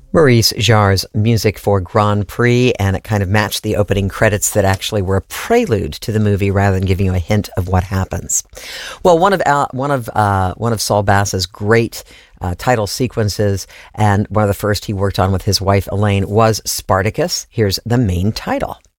Maurice Jarre's music for Grand Prix, and it kind of matched the opening credits that actually were a prelude to the movie rather than giving you a hint of what happens. Well, one of Saul Bass's great title sequences, and one of the first he worked on with his wife Elaine, was Spartacus. Here's the main title.